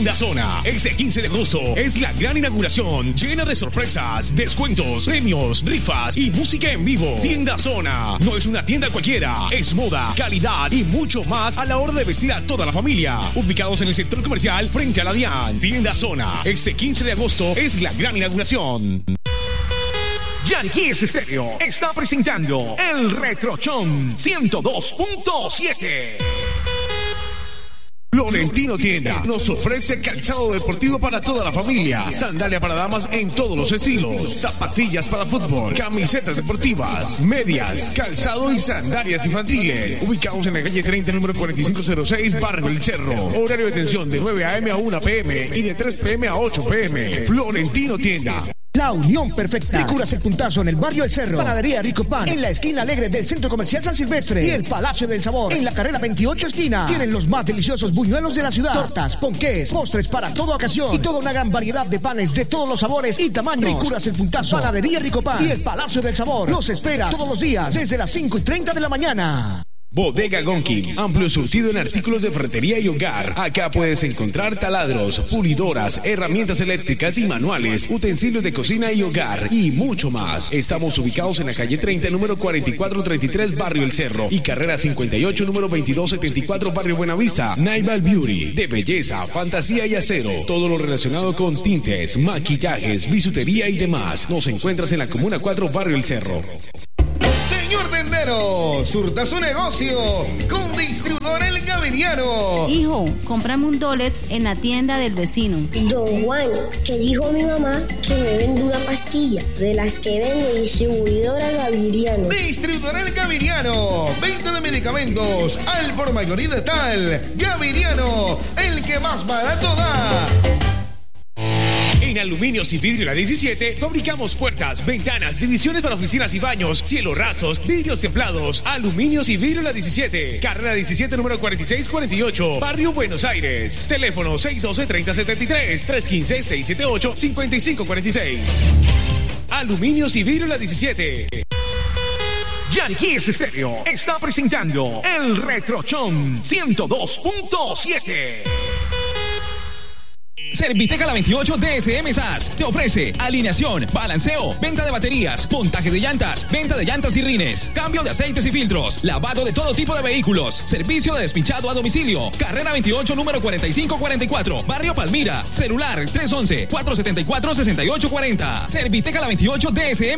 Tienda Zona. Este 15 de agosto es la gran inauguración, llena de sorpresas, descuentos, premios, rifas y música en vivo. Tienda Zona no es una tienda cualquiera, es moda, calidad y mucho más a la hora de vestir a toda la familia. Ubicados en el sector comercial frente a la DIAN. Tienda Zona. Este 15 de agosto es la gran inauguración. Yankees Estéreo está presentando el Retrochón 102.7. Florentino Tienda nos ofrece calzado deportivo para toda la familia, sandalia para damas en todos los estilos, zapatillas para fútbol, camisetas deportivas, medias, calzado y sandalias infantiles. Ubicados en la calle 30, número 4506, Barrio El Cerro. Horario de atención de 9 a.m. a 1 p.m. y de 3 p.m. a 8 p.m. Florentino Tienda. La unión perfecta. Licuras El Puntazo en el Barrio El Cerro. Panadería Rico Pan en la esquina alegre del Centro Comercial San Silvestre. Y el Palacio del Sabor en la carrera 28 esquina. Tienen los más deliciosos buñuelos de la ciudad. Tortas, ponqués, postres para toda ocasión. Y toda una gran variedad de panes de todos los sabores y tamaños. Licuras El Puntazo, Panadería Rico Pan y el Palacio del Sabor. Los espera todos los días desde las 5:30 de la mañana. Bodega Gonkin, amplio surtido en artículos de ferretería y hogar. Acá puedes encontrar taladros, pulidoras, herramientas eléctricas y manuales, utensilios de cocina y hogar y mucho más. Estamos ubicados en la calle 30, número 4433, Barrio El Cerro y carrera 58, número 2274, Barrio Buenavista. Naval Beauty, de belleza, fantasía y acero. Todo lo relacionado con tintes, maquillajes, bisutería y demás. Nos encuentras en la Comuna 4, Barrio El Cerro. Señor tendero, surta su negocio con Distribuidor El Gaviriano. Hijo, cómprame un Dolex en la tienda del vecino. Don Juan, que dijo mi mamá que me vende una pastilla de las que vende Distribuidora Gaviriano. Distribuidor El Gaviriano, venta de medicamentos al por mayoría de tal. Gaviriano, el que más barato da. En Aluminios y Vidrio La 17 fabricamos puertas, ventanas, divisiones para oficinas y baños, cielos rasos, vidrios templados. Aluminios y Vidrio La 17, carrera 17, número 4648, Barrio Buenos Aires. Teléfono 612-3073, 315-678-5546. Aluminios y Vidrio La 17. Yankees Estéreo está presentando el Retrochón 102.7. Serviteca La 28 DSM SAS te ofrece alineación, balanceo, venta de baterías, montaje de llantas, venta de llantas y rines, cambio de aceites y filtros, lavado de todo tipo de vehículos, servicio de despinchado a domicilio. Carrera 28, número 4544, Barrio Palmira. Celular 311-474-6840. Serviteca La 28 DSM